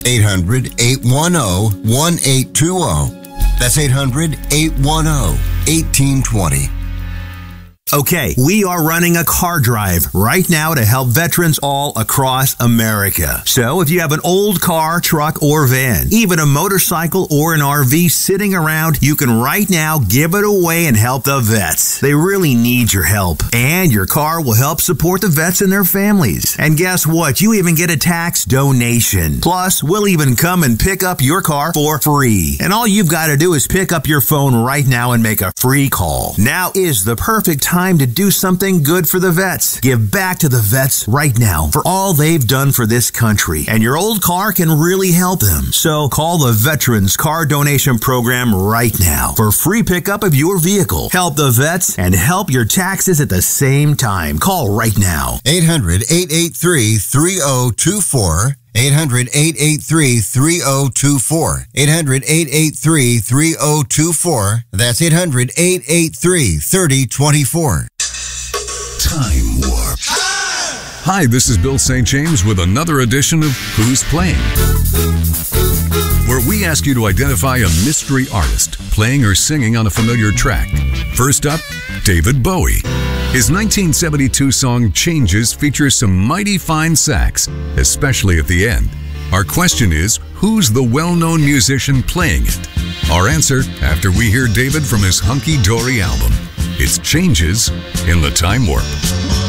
800-810-1820. That's 800-810-1820. Okay, we are running a car drive right now to help veterans all across America. So if you have an old car, truck, or van, even a motorcycle or an RV sitting around, you can right now give it away and help the vets. They really need your help. And your car will help support the vets and their families. And guess what? You even get a tax donation. Plus, we'll even come and pick up your car for free. And all you've got to do is pick up your phone right now and make a free call. Now is the perfect time to do something good for the vets. Give back to the vets right now for all they've done for this country. And your old car can really help them. So call the Veterans Car Donation Program right now for free pickup of your vehicle. Help the vets and help your taxes at the same time. Call right now. 800-883-3024. 800-883-3024. 800-883-3024. That's 800-883-3024. Time Warp. Hi, this is Bill St. James with another edition of Who's Playing, where we ask you to identify a mystery artist playing or singing on a familiar track. First up, David Bowie. His 1972 song Changes features some mighty fine sax, especially at the end. Our question is, who's the well-known musician playing it? Our answer after we hear David from his Hunky Dory album. It's Changes in the Time Warp.